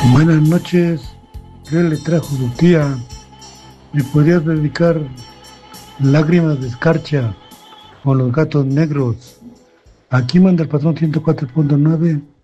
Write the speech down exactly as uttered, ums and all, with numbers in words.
Buenas noches, ¿qué le trajo tu tía? ¿Me podrías dedicar Lágrimas de Escarcha o Los Gatos Negros? Aquí manda el patrón ciento cuatro punto nueve